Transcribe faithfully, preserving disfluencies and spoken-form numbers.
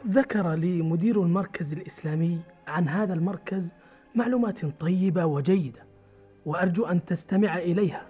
ذكر لي مدير المركز الإسلامي عن هذا المركز معلومات طيبة وجيدة، وأرجو أن تستمع إليها.